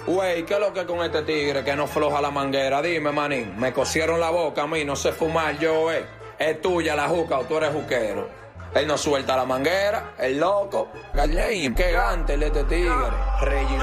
Güey, ¿qué es lo que con este tigre que no floja la manguera? Dime, manín, me cosieron la boca a mí, no sé fumar yo, Es tuya la juca o tú eres juquero. Él no suelta la manguera, el loco. Qué gante el este tigre.